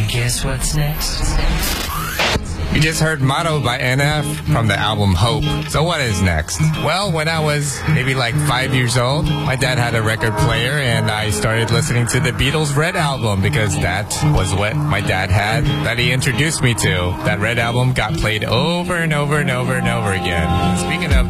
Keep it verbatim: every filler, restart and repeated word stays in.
Guess what's next? You just heard Motto by N F from the album Hope. So what is next? Well, when I was maybe like five years old, my dad had a record player and I started listening to the Beatles' Red Album because that was what my dad had that he introduced me to. That Red Album got played over and over and over and over again. Speaking of